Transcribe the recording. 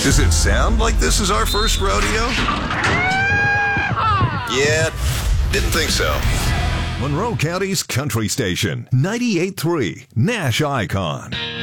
Does it sound like this is our first rodeo? Yeah, didn't think so. Monroe County's country station, 98.3 Nash Icon.